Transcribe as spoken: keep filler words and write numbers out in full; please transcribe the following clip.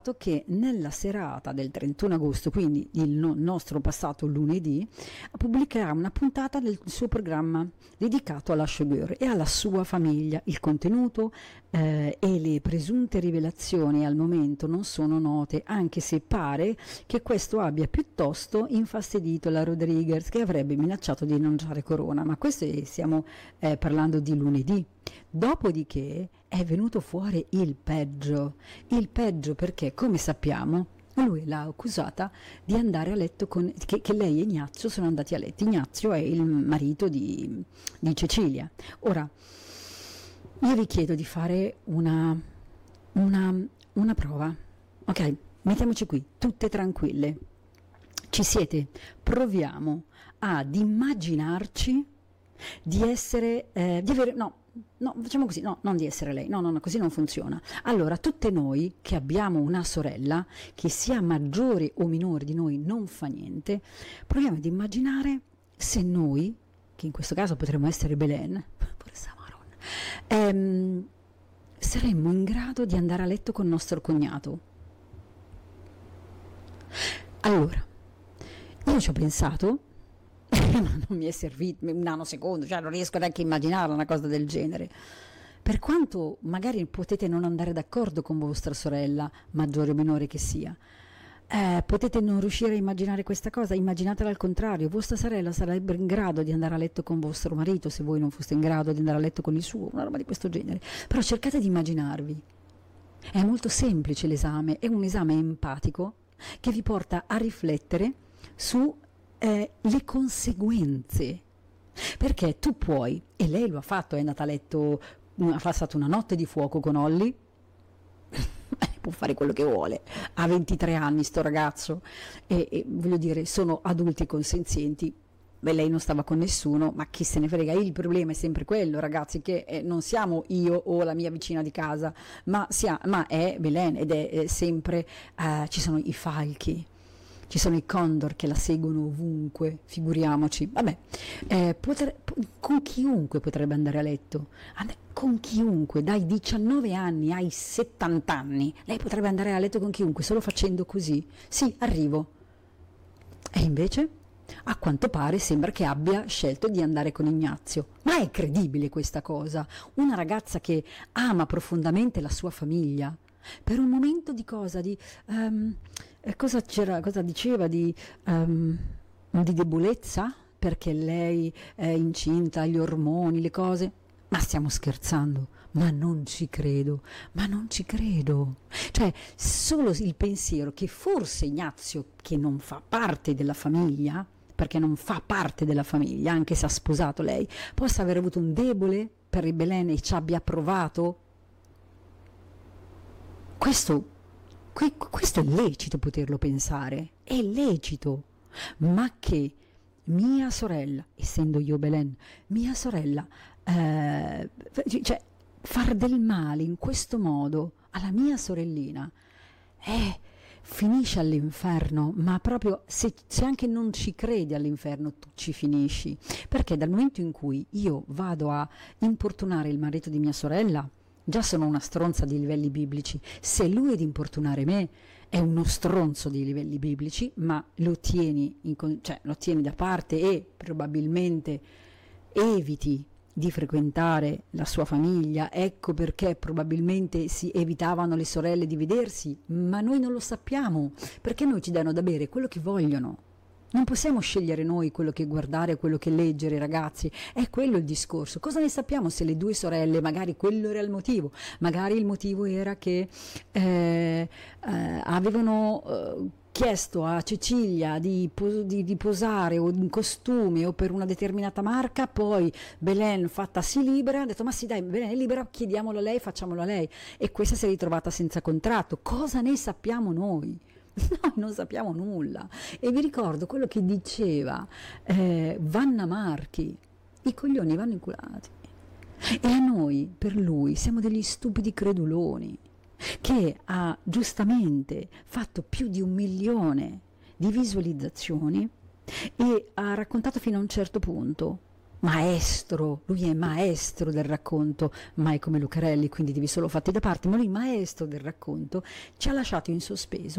che nella serata del trentuno agosto, quindi il no- nostro passato lunedì, pubblicherà una puntata del suo programma dedicato alla Shogur e alla sua famiglia. Il contenuto eh, e le presunte rivelazioni al momento non sono note, anche se pare che questo abbia piuttosto infastidito la Rodriguez, che avrebbe minacciato di rinunciare Corona, ma questo è- stiamo eh, parlando di lunedì. Dopodiché è venuto fuori il peggio, il peggio perché, come sappiamo, lui l'ha accusata di andare a letto con, che, che lei e Ignazio sono andati a letto. Ignazio è il marito di, di Cecilia. Ora, io vi chiedo di fare una, una, una prova, ok? Mettiamoci qui, tutte tranquille. Ci siete? Proviamo ad immaginarci di essere, eh, di avere, no, no, facciamo così, no, non di essere lei, no, no, no, così non funziona. Allora, tutte noi che abbiamo una sorella, che sia maggiore o minore di noi, non fa niente, proviamo ad immaginare se noi, che in questo caso potremmo essere Belen, pure Samaron, ehm, saremmo in grado di andare a letto con nostro cognato. Allora, io ci ho pensato, ma non mi è servito un nanosecondo, cioè non riesco neanche a immaginare una cosa del genere. Per quanto magari potete non andare d'accordo con vostra sorella, maggiore o minore che sia, eh, potete non riuscire a immaginare questa cosa, immaginatela al contrario, vostra sorella sarebbe in grado di andare a letto con vostro marito se voi non foste in grado di andare a letto con il suo, una roba di questo genere. Però cercate di immaginarvi. È molto semplice l'esame, è un esame empatico che vi porta a riflettere su eh, le conseguenze, perché tu puoi, e lei lo ha fatto, è andata a letto, ha passato una notte di fuoco con Olly, può fare quello che vuole, ha ventitré anni sto ragazzo, e, e voglio dire, sono adulti consenzienti. Beh, lei non stava con nessuno, ma chi se ne frega, il problema è sempre quello, ragazzi, che eh, non siamo io o la mia vicina di casa, ma, sia, ma è Belen, ed è, è sempre, eh, ci sono i falchi, ci sono i condor che la seguono ovunque, figuriamoci. Vabbè, eh, potre, con chiunque potrebbe andare a letto, And- con chiunque, dai diciannove anni ai settanta anni, lei potrebbe andare a letto con chiunque, solo facendo così. Sì, arrivo. E invece, a quanto pare, sembra che abbia scelto di andare con Ignazio. Ma è credibile questa cosa? Una ragazza che ama profondamente la sua famiglia, per un momento di cosa? Di, ehm, eh, cosa c'era, cosa diceva? Di, ehm, di debolezza? Perché lei è incinta, gli ormoni, le cose? Ma stiamo scherzando? Ma non ci credo, ma non ci credo. Cioè, solo il pensiero che forse Ignazio, che non fa parte della famiglia, perché non fa parte della famiglia, anche se ha sposato lei, possa aver avuto un debole per il Belen e ci abbia provato. Questo, que- questo è lecito poterlo pensare, è lecito, ma che mia sorella, essendo io Belen, mia sorella, eh, cioè far del male in questo modo alla mia sorellina, eh, finisce all'inferno, ma proprio se, se anche non ci credi all'inferno tu ci finisci, perché dal momento in cui io vado a importunare il marito di mia sorella, già sono una stronza di livelli biblici, se lui è ad importunare me è uno stronzo di livelli biblici, ma lo tieni, in, cioè, lo tieni da parte e probabilmente eviti di frequentare la sua famiglia. Ecco perché probabilmente si evitavano le sorelle di vedersi, ma noi non lo sappiamo, perché noi ci danno da bere quello che vogliono. Non possiamo scegliere noi quello che guardare, quello che leggere, ragazzi. È quello il discorso. Cosa ne sappiamo se le due sorelle, magari quello era il motivo, magari il motivo era che eh, eh, avevano eh, chiesto a Cecilia di, pos- di, di posare o in costume o per una determinata marca, poi Belen fattasi libera, ha detto ma sì dai, Belen è libera, chiediamolo a lei, facciamolo a lei, e questa si è ritrovata senza contratto. Cosa ne sappiamo noi? Noi non sappiamo nulla. E vi ricordo quello che diceva eh, Vanna Marchi: i coglioni vanno inculati. E a noi, per lui, siamo degli stupidi creduloni, che ha giustamente fatto più di un milione di visualizzazioni e ha raccontato fino a un certo punto. maestro, lui è maestro del racconto, mai come Lucarelli, quindi devi solo fatti da parte, ma lui maestro del racconto ci ha lasciato in sospeso